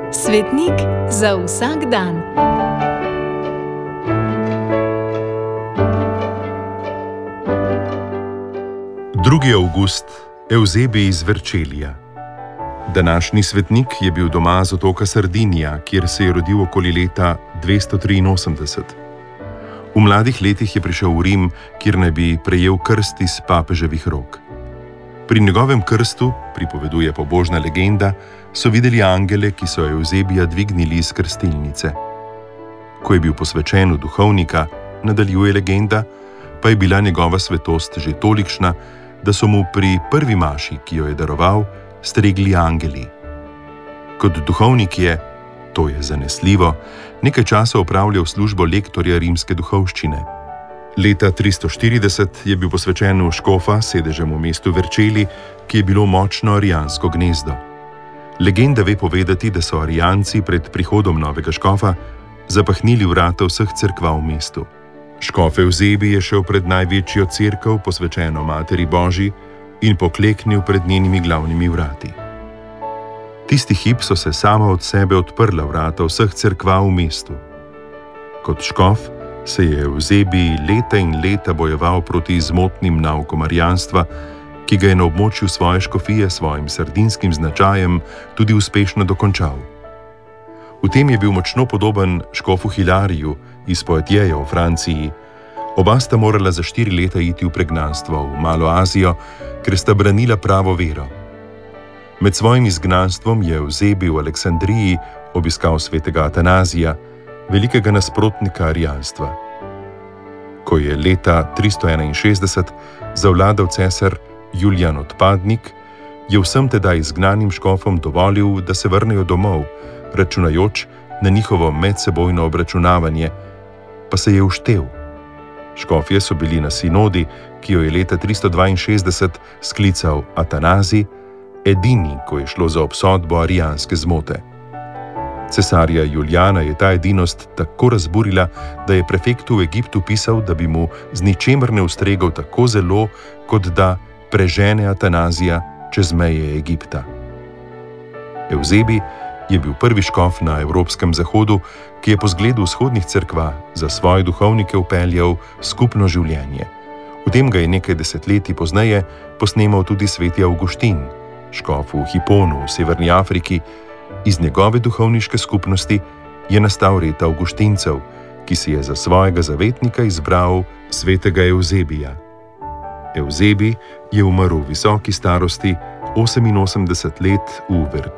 Svetnik za vsak dan. Drugi avgust, Evzebij iz Verčelija. Današnji svetnik je bil doma z otoka Sardinija, kjer se je rodil okoli leta 283. V mladih letih je prišel v Rim, kjer naj bi prejel krst iz papeževih rok. Pri njegovem krstu, pripoveduje pobožna legenda, so videli angele, ki so Evzebija dvignili iz krstilnice. Ko je bil posvečen v duhovnika, nadaljuje legenda, pa je bila njegova svetost že tolikšna, da so mu pri prvi maši, ki jo je daroval, stregli angeli. Kot duhovnik je, to je zanesljivo, nekaj časa opravljal službo lektorja rimske duhovščine. Leta 340 je bil posvečen v škofa, sedežem v mestu Verčeli, ki je bilo močno arijansko gnezdo. Legenda ve povedati, da so arijanci pred prihodom novega škofa zapahnili vrata vseh cerkva v mestu. Škof Evzebij je šel pred največjo cerkev, posvečeno Materi Božji, in pokleknil pred njenimi glavnimi vrati. Tisti hip so se sama od sebe odprla vrata vseh cerkva v mestu. Kot škof se je Evzebij leta in leta bojeval proti zmotnim naukom arijanstva, ki ga je na območju svoje škofije s svojim sardinskim značajem tudi uspešno dokončal. V tem je bil močno podoben škofu Hilariju iz Poitieja v Franciji. Oba sta morala za 4 leta iti v pregnanstvo v Malo Azijo, ker sta branila pravo vero. Med svojim izgnanstvom je Evzebij v Aleksandriji obiskal svetega Atanazija, velikega nasprotnika arijanstva. Ko je leta 361 zavladal cesar Julijan Odpadnik, je vsem tedaj izgnanim škofom dovolil, da se vrnejo domov, računajoč na njihovo medsebojno obračunavanje, pa se je uštel. Škofje so bili na sinodi, ki jo je leta 362 sklical Atanazij, edini, ko je šlo za obsodbo arijanske zmote. Cesarja Julijana je ta edinost tako razburila, da je prefektu v Egiptu pisal, da bi mu z ničemer ne ustregel tako zelo, kot da prežene Atanazija čez meje Egipta. Evzebij je bil prvi škof na evropskem zahodu, ki je po zgledu vzhodnih cerkva za svoje duhovnike vpeljal skupno življenje. V tem ga je nekaj desetletij pozneje posnemal tudi sveti Avguštin, škof v Hiponu v Severni Afriki. Iz njegove duhovniške skupnosti je nastal red Avguštincev, ki si je za svojega zavetnika izbral svetega Evzebija. Evzebij je umrl v visoki starosti 88 let v Verčeliju.